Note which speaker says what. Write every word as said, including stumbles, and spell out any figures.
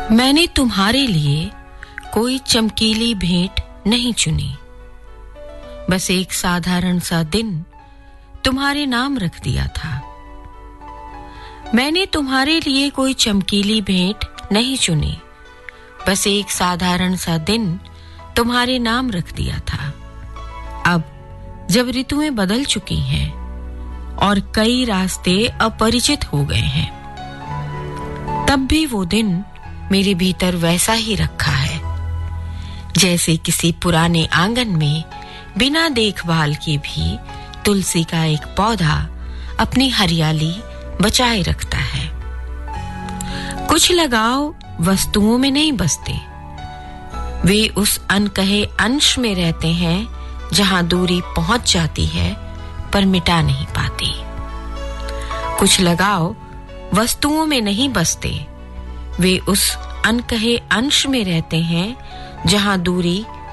Speaker 1: मैंने तुम्हारे लिए कोई चमकीली भेंट नहीं चुनी, बस एक साधारण सा दिन तुम्हारे नाम रख दिया था। मैंने तुम्हारे लिए कोई चमकीली भेंट नहीं चुनी, बस एक साधारण सा दिन तुम्हारे नाम रख दिया था। अब जब ऋतुएं बदल चुकी हैं और कई रास्ते अपरिचित हो गए हैं, तब भी वो दिन मेरे भीतर वैसा ही रखा है जैसे किसी पुराने आंगन में बिना देखभाल के भी तुलसी का एक पौधा अपनी हरियाली बचाए रखता है। कुछ लगाव वस्तुओं में नहीं बसते, वे उस अनकहे अंश में रहते हैं जहां दूरी पहुंच जाती है पर मिटा नहीं पाती। कुछ लगाव वस्तुओं में नहीं बसते, वे उस अनकहे अंश में रहते हैं जहां दूरी